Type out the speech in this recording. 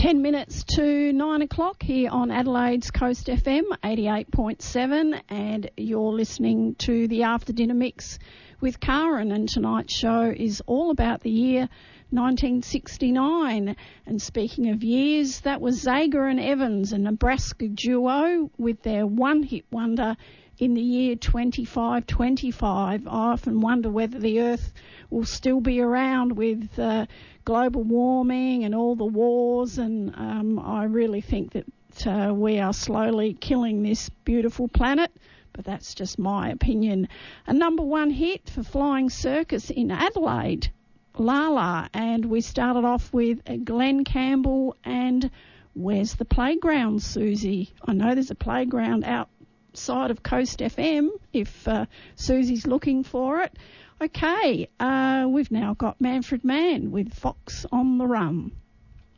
10 minutes to 9 o'clock here on Adelaide's Coast FM 88.7, and you're listening to the After Dinner Mix with Karen, and tonight's show is all about the year 1969. And speaking of years, that was Zager and Evans, a Nebraska duo, with their one-hit wonder in the year 2525. I often wonder whether the Earth will still be around with global warming and all the wars, and I really think that we are slowly killing this beautiful planet, but that's just my opinion. A number one hit for Flying Circus in Adelaide, La La, and we started off with Glenn Campbell and Where's the Playground, Susie? I know there's a playground outside of Coast FM if Susie's looking for it. Okay, we've now got Manfred Mann with Fox on the Run.